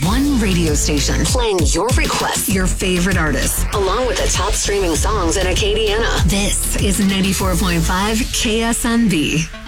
One radio station playing your requests, your favorite artists, along with the top streaming songs in Acadiana. This is 94.5 KSNB.